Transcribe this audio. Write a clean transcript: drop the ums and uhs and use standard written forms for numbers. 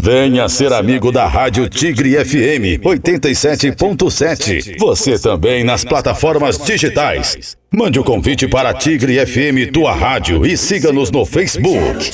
Venha ser amigo da Rádio Tigre FM 87.7. Você também nas plataformas digitais. Mande o convite para Tigre FM, tua rádio, e siga-nos no Facebook.